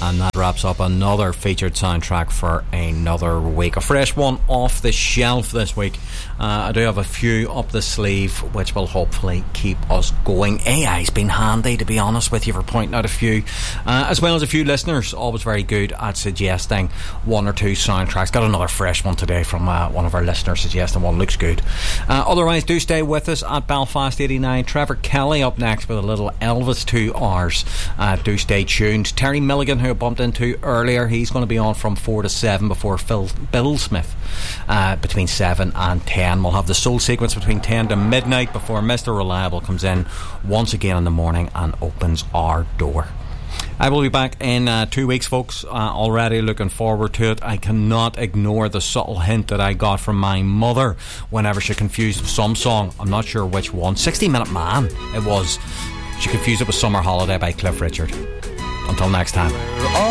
And that wraps up another featured soundtrack for another week. A fresh one off the shelf this week. I do have a few up the sleeve which will hopefully keep us going. AI's been handy, to be honest with you, for pointing out a few, as well as a few listeners, always very good at suggesting one or two soundtracks. Got another fresh one today from one of our listeners suggesting one. Looks good. Otherwise, do stay with us at Belfast 89. Trevor Kelly up next with a little Elvis 2 hours. Do stay tuned. Terry Milligan, who I bumped into earlier, he's going to be on from 4 to 7 before Bill Smith between 7 and 10. We'll have the soul sequence between 10 to midnight before Mr. Reliable comes in once again in the morning and opens our door. I will be back in 2 weeks, folks. Already looking forward to it. I cannot ignore the subtle hint that I got from my mother whenever she confused some song. I'm not sure which one. 60 Minute Man it was. She confused it with Summer Holiday by Cliff Richard. Until next time.